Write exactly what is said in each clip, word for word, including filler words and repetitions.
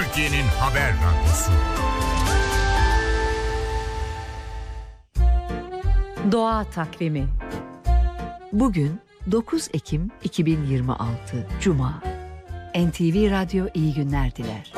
Türkiye'nin haber radyosu. Doğa Takvimi. Bugün dokuz Ekim iki bin yirmi altı Cuma. N T V Radyo iyi günler diler.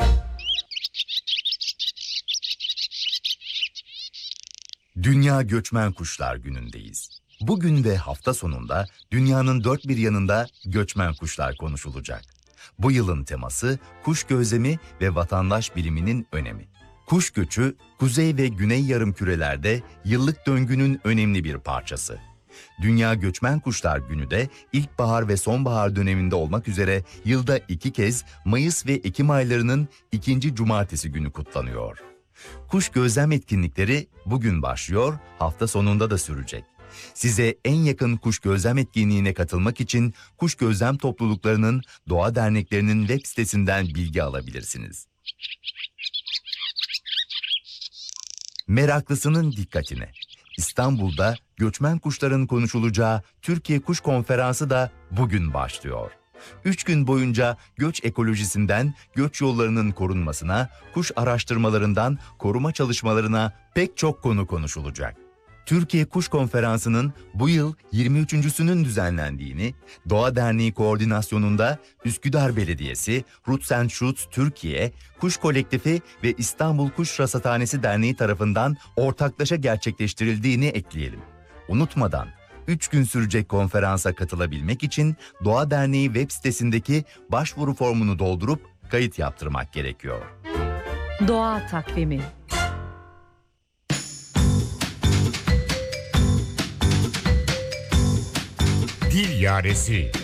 Dünya Göçmen Kuşlar Günü'ndeyiz. Bugün ve hafta sonunda dünyanın dört bir yanında göçmen kuşlar konuşulacak. Bu yılın teması kuş gözlemi ve vatandaş biliminin önemi. Kuş göçü, kuzey ve güney yarımkürelerde yıllık döngünün önemli bir parçası. Dünya Göçmen Kuşlar Günü de ilkbahar ve sonbahar döneminde olmak üzere yılda iki kez Mayıs ve Ekim aylarının ikinci cumartesi günü kutlanıyor. Kuş gözlem etkinlikleri bugün başlıyor, hafta sonunda da sürecek. Size en yakın kuş gözlem etkinliğine katılmak için kuş gözlem topluluklarının, doğa derneklerinin web sitesinden bilgi alabilirsiniz. Meraklısının dikkatine. İstanbul'da göçmen kuşların konuşulacağı Türkiye Kuş Konferansı da bugün başlıyor. Üç gün boyunca göç ekolojisinden göç yollarının korunmasına, kuş araştırmalarından koruma çalışmalarına pek çok konu konuşulacak. Türkiye Kuş Konferansı'nın bu yıl yirmi üçüncüsünün düzenlendiğini, Doğa Derneği koordinasyonunda Üsküdar Belediyesi, Roots and Shoots Türkiye, Kuş Kolektifi ve İstanbul Kuş Rasathanesi Derneği tarafından ortaklaşa gerçekleştirildiğini ekleyelim. Unutmadan, üç gün sürecek konferansa katılabilmek için Doğa Derneği web sitesindeki başvuru formunu doldurup kayıt yaptırmak gerekiyor. Doğa Takvimi. Dil Yaresi.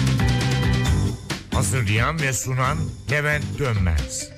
Hazırlayan ve sunan Levent Dönmez.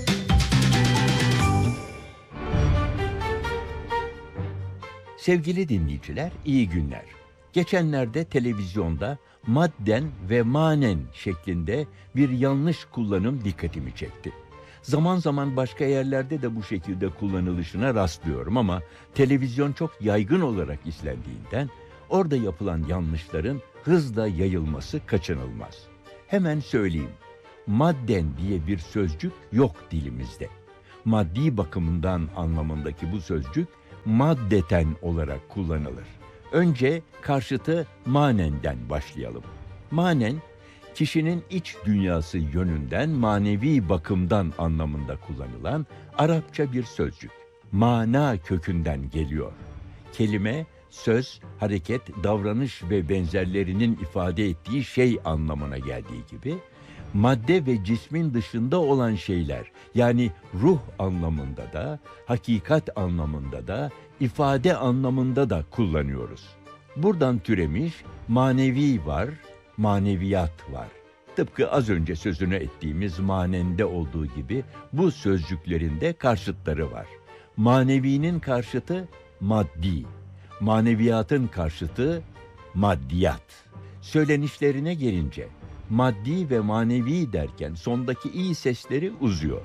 Sevgili dinleyiciler, iyi günler. Geçenlerde televizyonda madden ve manen şeklinde bir yanlış kullanım dikkatimi çekti. Zaman zaman başka yerlerde de bu şekilde kullanılışına rastlıyorum ama televizyon çok yaygın olarak izlendiğinden orada yapılan yanlışların hızla yayılması kaçınılmaz. Hemen söyleyeyim, madden diye bir sözcük yok dilimizde. Maddi bakımından anlamındaki bu sözcük maddeten olarak kullanılır. Önce karşıtı manenden başlayalım. Manen, kişinin iç dünyası yönünden manevi bakımdan anlamında kullanılan Arapça bir sözcük. Mana kökünden geliyor. Kelime, söz, hareket, davranış ve benzerlerinin ifade ettiği şey anlamına geldiği gibi, madde ve cismin dışında olan şeyler, yani ruh anlamında da, hakikat anlamında da, ifade anlamında da kullanıyoruz. Buradan türemiş manevi var, maneviyat var. Tıpkı az önce sözünü ettiğimiz manende olduğu gibi bu sözcüklerin de karşıtları var. Manevinin karşıtı maddi, maneviyatın karşıtı maddiyat. Söylenişlerine gelince maddi ve manevi derken sondaki i sesleri uzuyor.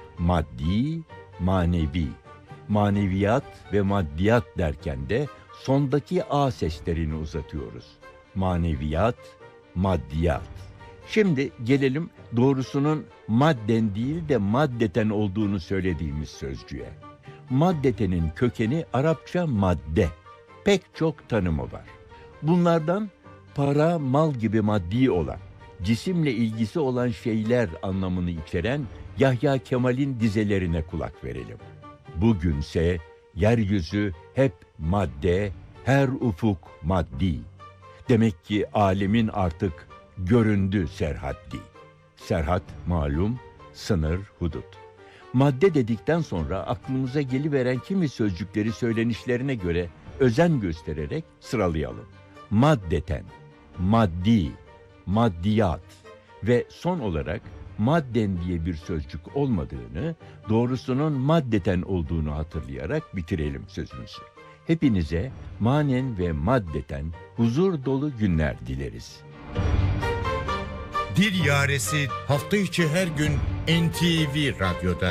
Maddi, manevi, maneviyat ve maddiyat derken de sondaki a seslerini uzatıyoruz. Maneviyat, maddiyat. Şimdi gelelim doğrusunun madden değil de maddeten olduğunu söylediğimiz sözcüğe. Maddetenin kökeni Arapça madde. Pek çok tanımı var. Bunlardan para, mal gibi maddi olan, cisimle ilgisi olan şeyler anlamını içeren Yahya Kemal'in dizelerine kulak verelim. Bugünse yeryüzü hep madde, her ufuk maddi. Demek ki alemin artık göründü serhaddi. Serhat malum, sınır, hudut. Madde dedikten sonra aklımıza geliveren kimi sözcükleri söylenişlerine göre özen göstererek sıralayalım. Maddeten, maddi, maddiyat ve son olarak madden diye bir sözcük olmadığını, doğrusunun maddeten olduğunu hatırlayarak bitirelim sözümüzü. Hepinize manen ve maddeten huzur dolu günler dileriz. Dil Yaresi hafta içi her gün N T V Radyo'da.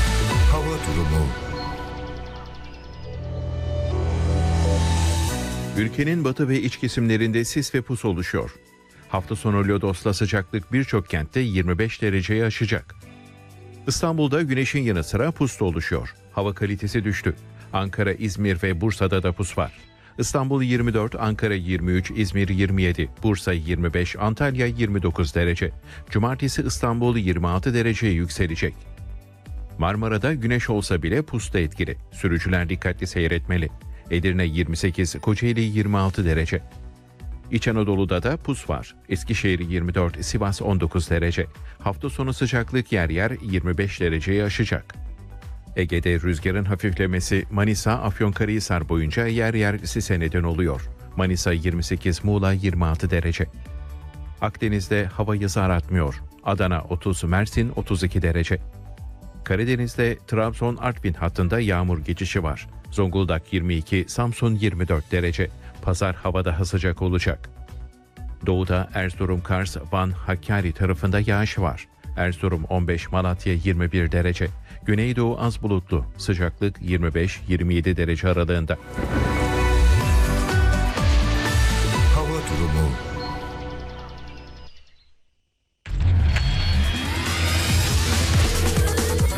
Hava durumu. Ülkenin batı ve iç kesimlerinde sis ve pus oluşuyor. Hafta sonu lodosla sıcaklık birçok kentte yirmi beş dereceyi aşacak. İstanbul'da güneşin yanı sıra pus da oluşuyor. Hava kalitesi düştü. Ankara, İzmir ve Bursa'da da pus var. İstanbul yirmi dört, Ankara yirmi üç, İzmir yirmi yedi, Bursa yirmi beş, Antalya yirmi dokuz derece. Cumartesi İstanbul yirmi altı dereceye yükselecek. Marmara'da güneş olsa bile pus da etkili. Sürücüler dikkatli seyretmeli. Edirne yirmi sekiz, Kocaeli yirmi altı derece. İç Anadolu'da da pus var. Eskişehir yirmi dört, Sivas on dokuz derece. Hafta sonu sıcaklık yer yer yirmi beş dereceyi aşacak. Ege'de rüzgarın hafiflemesi Manisa, Afyonkarahisar boyunca yer yer sise neden oluyor. Manisa yirmi sekiz, Muğla yirmi altı derece. Akdeniz'de hava yazı aratmıyor. Adana otuz, Mersin otuz iki derece. Karadeniz'de Trabzon-Artvin hattında yağmur geçişi var. Zonguldak yirmi iki, Samsun yirmi dört derece. Pazar hava daha sıcak olacak. Doğuda Erzurum, Kars, Van, Hakkari tarafında yağış var. Erzurum on beş, Malatya yirmi bir derece. Güneydoğu az bulutlu. Sıcaklık yirmi beş yirmi yedi derece aralığında. Hava durumu